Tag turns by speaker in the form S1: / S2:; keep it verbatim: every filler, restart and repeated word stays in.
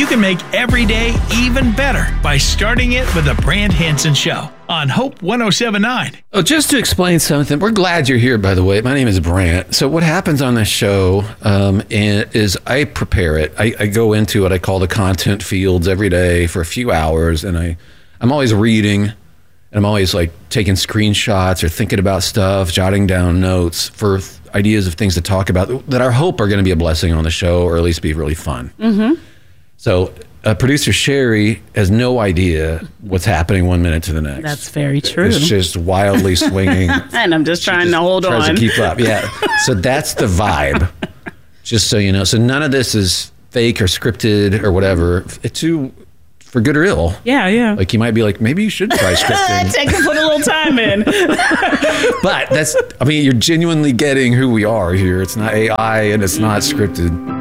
S1: can make every day even better by starting it with the Brant Hansen Show on Hope one oh seven point nine.
S2: Oh, just to explain something, we're glad you're here, by the way. My name is Brant. So what happens on this show um, is I prepare it. I, I go into what I call the content fields every day for a few hours, and I, I'm always reading, and I'm always like taking screenshots or thinking about stuff, jotting down notes for th- ideas of things to talk about that I hope are going to be a blessing on the show, or at least be really fun.
S3: Mm-hmm.
S2: So uh, producer Sherry has no idea what's happening one minute to the next.
S3: That's very true.
S2: It's just wildly swinging.
S3: And I'm just trying
S2: just
S3: to hold
S2: tries
S3: on.
S2: to keep up. Yeah. So that's the vibe. Just so you know. So none of this is fake or scripted or whatever. It's too, for good or ill.
S3: Yeah, yeah.
S2: Like you might be like, maybe you should try scripting.
S3: Take and put a little time in.
S2: But that's, I mean, you're genuinely getting who we are here. It's not A I and it's not scripted.